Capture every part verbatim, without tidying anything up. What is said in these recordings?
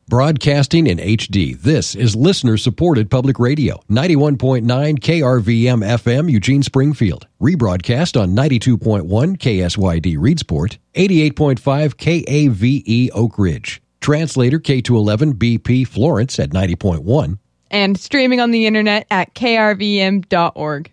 Broadcasting in H D, this is listener-supported public radio, ninety-one point nine K R V M F M, Eugene, Springfield. Rebroadcast on ninety-two point one K S Y D, Reedsport, eighty-eight point five K A V E, Oak Ridge. Translator K two eleven B P, Florence at ninety point one. And streaming on the internet at K R V M dot org.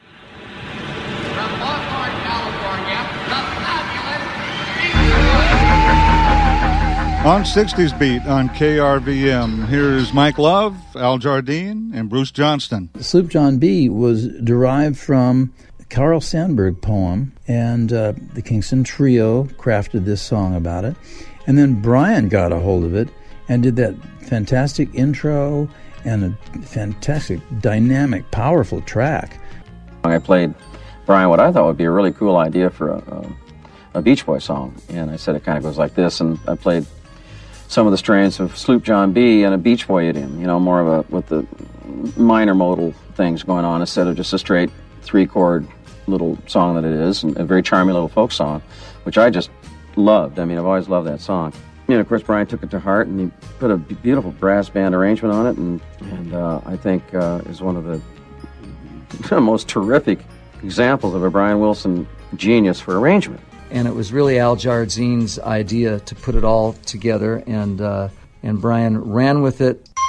On sixties Beat on K R V M, here's Mike Love, Al Jardine, and Bruce Johnston. Sloop John B. was derived from a Carl Sandburg poem, and uh, the Kingston Trio crafted this song about it. And then Brian got a hold of it and did that fantastic intro and a fantastic, dynamic, powerful track. I played Brian what I thought would be a really cool idea for a, a, a Beach Boy song, and I said it kind of goes like this, and I played some of the strains of Sloop John B. and a Beach Boy idiom, you know, more of a, with the minor modal things going on instead of just a straight three-chord little song that it is, and a very charming little folk song, which I just loved. I mean, I've always loved that song. You know, of course, Brian took it to heart, and he put a beautiful brass band arrangement on it, and, and uh, I think uh, is one of the most terrific examples of a Brian Wilson genius for arrangement. And it was really Al Jardine's idea to put it all together, and uh, and Brian ran with it.